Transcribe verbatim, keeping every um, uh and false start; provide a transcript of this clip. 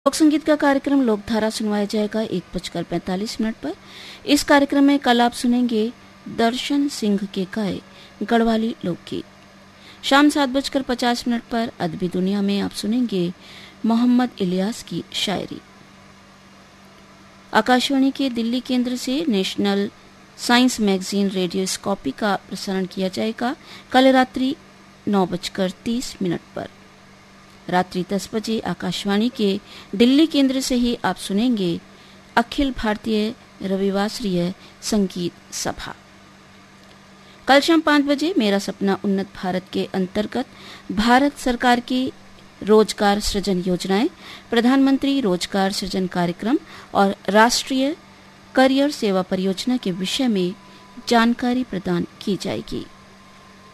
लोक संगीत का कार्यक्रम लोकधारा सुनवाया जाएगा एक बजकर पैंतालीस मिनट पर। इस कार्यक्रम में कल आप सुनेंगे दर्शन सिंह के गाए गढ़वाली लोकगीत। शाम सात बजकर पचास मिनट पर अदबी दुनिया में आप सुनेंगे मोहम्मद इलियास की शायरी। आकाशवाणी के दिल्ली केंद्र से नेशनल साइंस मैगजीन रेडियोस्कोपी का प्रसारण किया जाएगा कल रात्रि नौ बजकर तीस मिनट पर। रात्रि दस बजे आकाशवाणी के दिल्ली केंद्र से ही आप सुनेंगे अखिल भारतीय रविवासरीय संगीत सभा। कल शाम पाँच बजे मेरा सपना उन्नत भारत के अंतर्गत भारत सरकार की रोजगार सृजन योजनाएं, प्रधानमंत्री रोजगार सृजन कार्यक्रम और राष्ट्रीय करियर सेवा परियोजना के विषय में जानकारी प्रदान की जाएगी।